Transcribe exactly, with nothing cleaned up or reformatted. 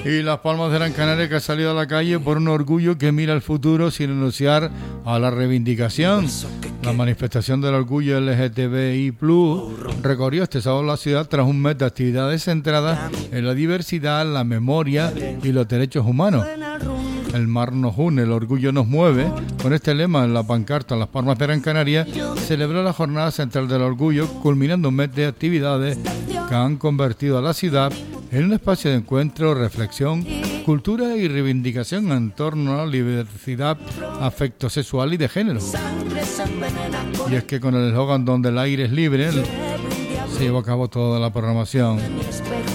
Y Las Palmas de Gran Canaria, que ha salido a la calle por un orgullo que mira al futuro sin renunciar a la reivindicación. La manifestación del orgullo L G T B I plus, recorrió este sábado la ciudad tras un mes de actividades centradas en la diversidad, la memoria y los derechos humanos. El mar nos une, el orgullo nos mueve. Con este lema en la pancarta Las Palmas de Gran Canaria, celebró la jornada central del orgullo, culminando un mes de actividades que han convertido a la ciudad en un espacio de encuentro, reflexión, cultura y reivindicación en torno a la diversidad afectivo-sexual y de género. Y es que con el eslogan "donde el aire es libre" se llevó a cabo toda la programación.